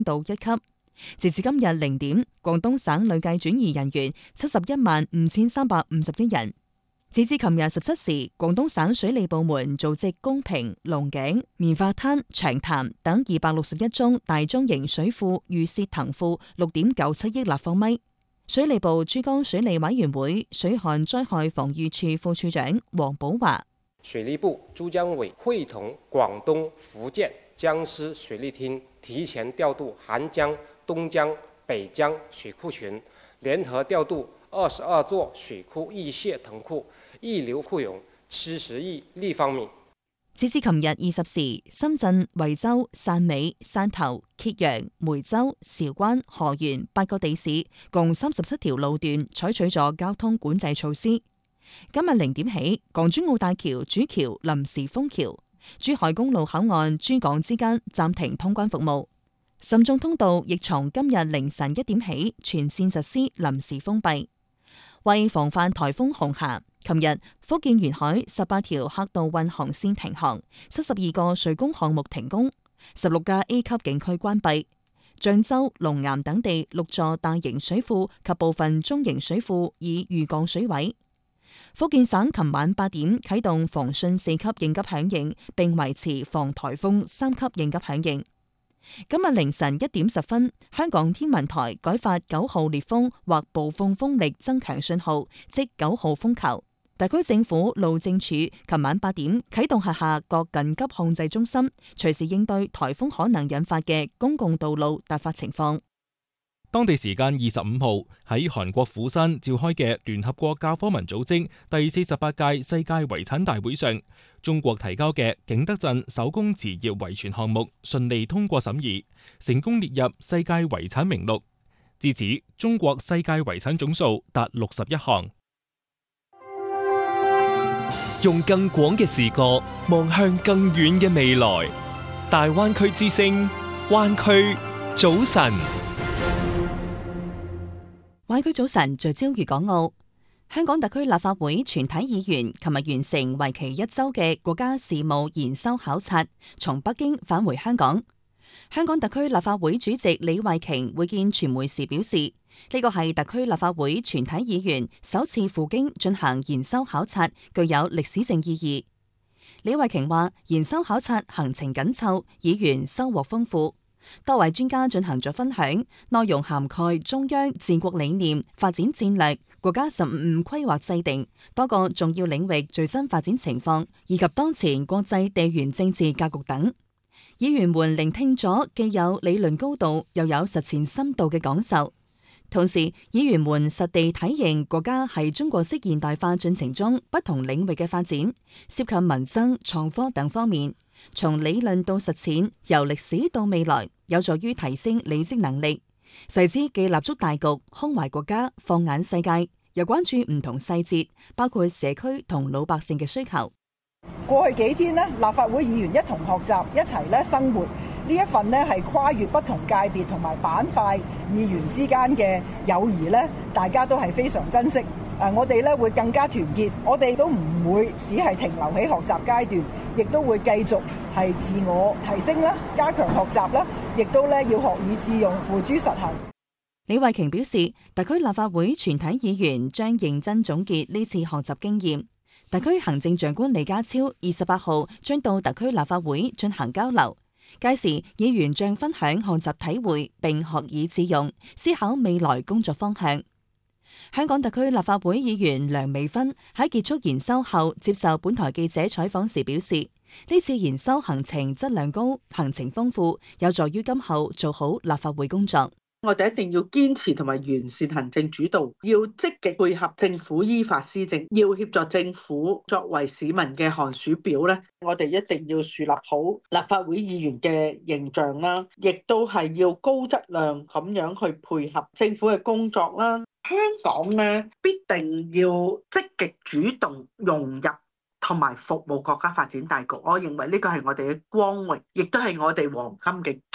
到1級。截至今日0點，廣東省累計轉移人員715351人。截至琴日17時，廣東省水利部門組織公平、龍井、棉花灘、長潭等261宗大中型水庫預泄騰庫6.97億立方米。水利部珠江水利委員會水旱災害防禦處副處長黃寶華： 水利部珠江委會同廣東、福建、江西水利廳提前調度涵江、東江、北江水庫群，聯合調度22座水庫預泄騰庫，溢流庫容70億立方米。 截至琴日20時，深圳、惠州、汕尾、汕頭、揭陽、梅州、韶關、河源8個地市共37條路段採取咗交通管制措施。今日0點起，港珠澳大橋主橋臨時封橋，珠海公路口岸珠港之間暫停通關服務。深中通道亦從今日凌晨1點起全線實施臨時封閉。為防範颱風紅霞，琴日福建沿海18條客渡運航線停航，72個水工項目停工，16家 A 級景區關閉。漳州、龍岩等地6座大型水庫及部分中型水庫已逾降水位。福建省琴晚8點啟動防汛4級應急響應，並維持防颱風3級應急響應。今日凌晨1點10分，香港天文台改發9號烈風或暴風風力增強信號，即9號風球。特區政府路政署琴晚8點啟動轄下各緊急控制中心，隨時應對颱風可能引發嘅公共道路突發情況。 當地時間25號喺韓國釜山召開嘅聯合國教科文組織第48屆世界遺產大會上，中國提交嘅景德鎮手工瓷業遺存項目順利通過審議，成功列入世界遺產名錄。至此，中國世界遺產總數達61項。 用更廣嘅視角望向更遠嘅未來，大灣區之聲，灣區早晨。 灣區早晨聚焦粵港澳。香港特區立法會全體議員琴日完成為期1週嘅國家事務研修考察，從北京返回香港。香港特區立法會主席李慧瓊會見傳媒時表示，呢個係特區立法會全體議員首次赴京進行研修考察，具有歷史性意義。李慧瓊話，研修考察行程緊湊，議員收穫豐富。多位專家進行咗分享，內容涵蓋中央治國理念、發展戰略、國家15五規劃制定、多個重要領域最新發展情況，以及當前國際地緣政治格局等。議員們聆聽咗既有理論高度又有實踐深度嘅講授，同時議員們實地體認國家喺中國式現代化進程中不同領域嘅發展，涉及民生、創科等方面。從理論到實踐，由歷史到未來，有助於提升履職能力。誓知既立足大局，胸懷國家，放眼世界，又關注唔同細節，包括社區同老百姓嘅需求。 過去幾天立法會議員一同學習，一齊生活，呢一份係跨越不同界別同埋板塊議員之間嘅友誼，大家都係非常珍惜。我哋會更加團結，我哋都唔會只係停留喺學習階段，亦都會繼續係自我提升啦，加強學習啦，亦都要學以致用，付諸實行。 李慧瓊表示，特區立法會全體議員將認真總結呢次學習經驗。特區行政長官李家超28號將到特區立法會進行交流，屆時議員將分享學習體會，並學以致用，思考未來工作方向。香港特區立法會議員梁美芬喺結束研修後接受本台記者採訪時表示，呢次研修行程質量高，行程豐富，有助於今後做好立法會工作。 我哋一定要堅持同埋完善行政主導，要積極配合政府依法施政，要協助政府作為市民嘅寒暑表咧。我哋一定要樹立好立法會議員嘅形象啦，亦都係要高質量咁樣去配合政府嘅工作啦。香港咧必定要積極主動融入同埋服務國家發展大局。我認為呢個係我哋嘅光榮，亦都係我哋黃金嘅